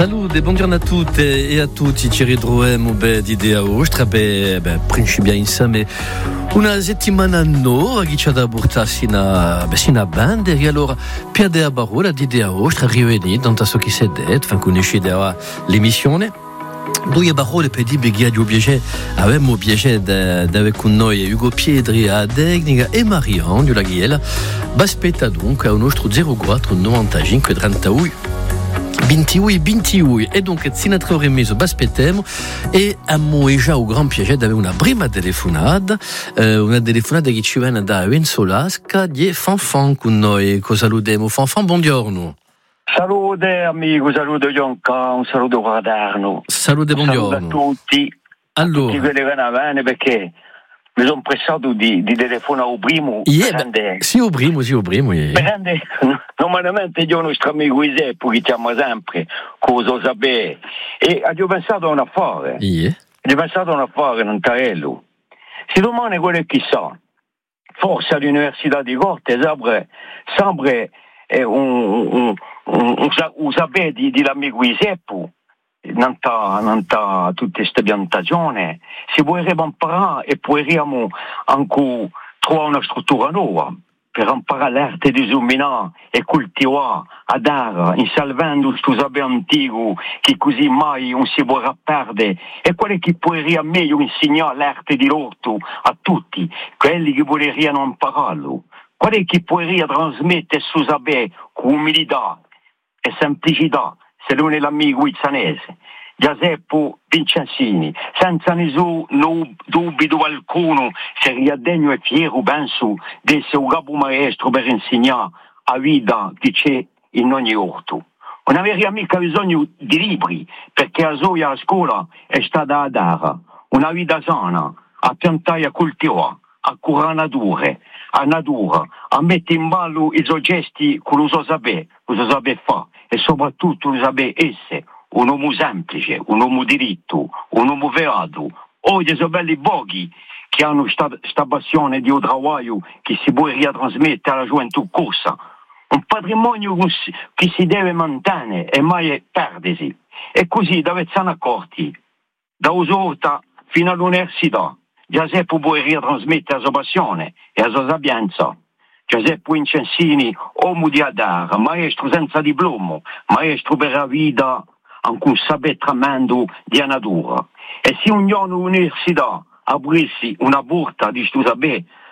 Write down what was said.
Salute, buongiorno a tutte e a tutti, ci ritroviamo di Idea Ostra, principiamo insieme una settimana nuova che ci ha portato una banda e allora piade a parola di Idea Ostra riuniti dans ce qui s'est detto, fin conosci l'emissione. Due parole per dire che abbiamo piacere di avere con noi Ugo Piedri a tecnica e Marion di la Ghiela. Aspetta dunque al nostro 04 95 31 28 e dunque sinatra ore e mezzo aspettiamo e abbiamo già un gran piacere di avere una prima telefonata che ci viene da Enzo Lasca di Fanfan con noi. Cosa salutiamo Fanfan, buongiorno. Salute amico, saluto Gionca, un saluto fraterno. Salute, buongiorno. Saluto a tutti, allora. A tutti quelli che ne vanno perché mi sono pressato di telefonare al primo. Sì, il primo. Perché normalmente io nostro amico Giuseppe che chiama sempre cosa sapere e ho pensato a un affare. Ho pensato a un affare in Tarello. Si domanda quello che sa. Forse all'Università di Corte sempre un sapere di l'amico Giuseppe. Non tutte queste piantagioni si vorrebbe imparare e potremmo anche trovare una struttura nuova per imparare l'arte di illuminare e coltivare a dare insalvando questo sapere antico che così mai non si vorrà perdere e quelli che potrebbero meglio insegnare l'arte di l'orto a tutti quelli che vorrebbero impararlo, quelli che potrebbero trasmettere il suo sapere con umiltà e semplicità. Se non è l'amico Izzanese, Giuseppe Vincenzini, senza nessun dubito alcuno, sarebbe degno e fiero, penso, di essere un capo maestro per insegnare la vita che c'è in ogni orto. Non avrebbe mica bisogno di libri, perché la sua a scuola è stata a dare una vita sana, a piantare e a coltivare, a curare la natura, a mettere in ballo i suoi gesti con lo so sapere fare. E soprattutto lo sapere essere un uomo semplice, un uomo diritto, un uomo verato. Oggi sono belli pochi che hanno questa passione di un lavoro che si può ritrasmettere alla gioventù corsa. Un patrimonio che si deve mantenere e mai perdersi. E così dove siamo accorti, da usorta fino all'università, Giuseppe può ritrasmettere la sua passione e la sua sapienza. Giuseppe Vincenzini, uomo di Adar, maestro senza diploma, maestro per la vita, anche un sapere tremendo di natura. E se un giorno l'università aprisse una porta di questo sapere,